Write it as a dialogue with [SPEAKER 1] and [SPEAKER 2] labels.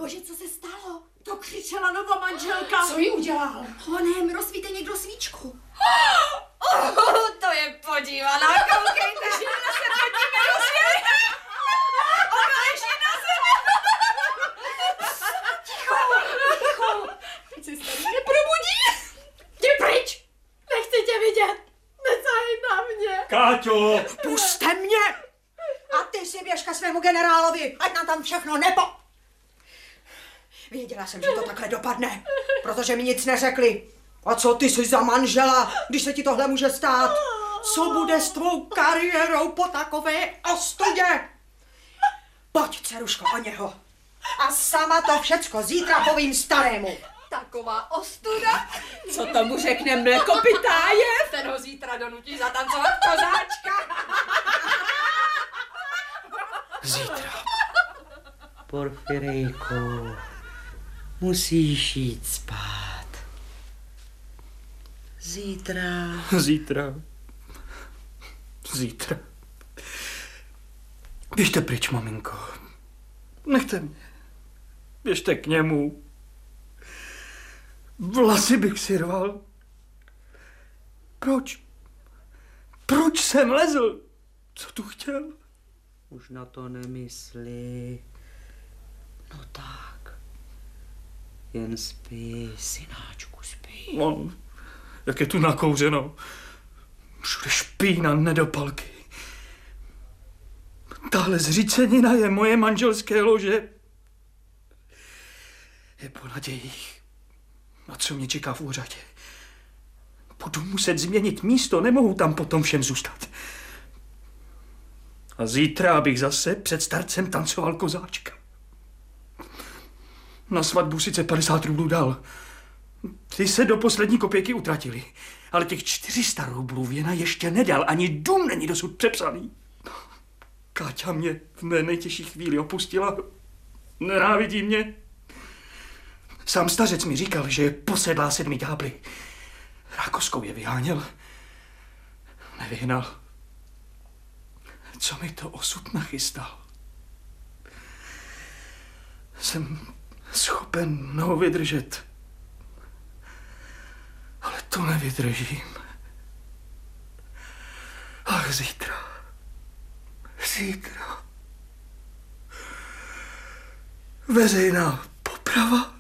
[SPEAKER 1] bože, co se stalo? To křičela nová manželka.
[SPEAKER 2] Co jí udělal?
[SPEAKER 1] Honem, rozsvíte někdo svíčku.
[SPEAKER 2] To je podívaná, koukejte, že se pod nimi rozjeli. Ona leží na zemi. Ticho. Teď se starý neprobudí. Jdi pryč. Nechci tě vidět. Nesahej na mě.
[SPEAKER 3] Káťo!
[SPEAKER 4] Puste mě! A ty si běž ke svému generálovi, ať nám tam všechno Věděla jsem, že to takhle dopadne, protože mi nic neřekli. A co ty jsi za manžela, když se ti tohle může stát? Co bude s tvou kariérou po takové ostudě? Pojď, dceruško, o něho. A sama to všecko zítra povím starému.
[SPEAKER 2] Taková ostuda. Co tomu řekne mlekopitájev? Ten ho zítra donutí zatancovat kozáčka.
[SPEAKER 5] Zítra. Porfirejku, musíš jít spát. Zítra.
[SPEAKER 3] Běžte pryč, maminko. Nechte mě. Běžte k němu. Vlasy bych si rval. Proč jsem lezl? Co tu chtěl?
[SPEAKER 5] Už na to nemysli. No tak. Jen spí, synáčku, spí.
[SPEAKER 3] On, jak je tu nakouřeno. Všude špína, nedopalky. Tahle zřícenina je moje manželské lože. Je po nadějích. A co mě čeká v úřadě? Budu muset změnit místo, nemohu tam potom všem zůstat. A zítra bych zase před starcem tancoval kozáčka. Na svatbu sice 50 rublů dal. Ty se do poslední kopěky utratili. Ale těch 400 rublů Věna ještě nedal. Ani dům není dosud přepsaný. Káťa mě v mé nejtěžší chvíli opustila. Nenávidí mě. Sám stařec mi říkal, že je posedlá 7 ďábly. Rákoskou je vyháněl. Nevyhnal. Co mi to osud nachystal? Jsem schopen mnoho vydržet. Ale to nevydržím. Ach, zítra. Veřejná poprava.